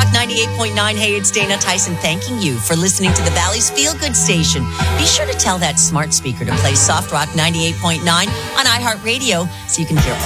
98.9. Hey, it's Dana Tyson thanking you for listening to the Valley's Feel Good Station. Be sure to tell that smart speaker to play Soft Rock 98.9 on iHeartRadio so you can hear